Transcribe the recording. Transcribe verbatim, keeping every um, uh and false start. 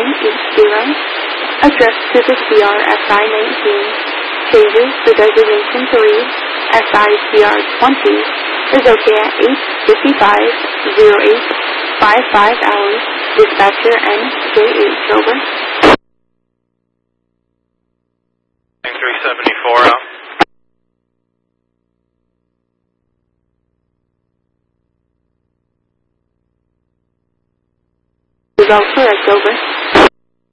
nine eight zero. Address to the C R S I nineteen. Changes for designation to read S I C R twenty is okay at eight fifty-five oh eight fifty-five hours. Dispatcher N J H, over. three seventy-four out. Is all correct, over.